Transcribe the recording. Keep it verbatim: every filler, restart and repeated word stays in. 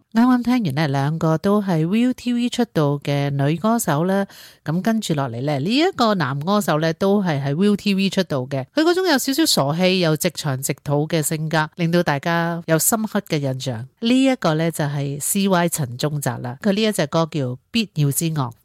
啱啱聽完呢兩個都係 ViuTV 出道嘅女歌手啦，咁跟住落嚟呢，呢、這、一個男歌手呢都係喺 ViuTV 出道嘅，佢嗰種有少少傻氣又直腸直肚嘅性格，令到大家有深刻嘅印象。呢、這、一個呢就係 C Y 陳宗澤啦，佢呢一隻歌叫《必要之惡》。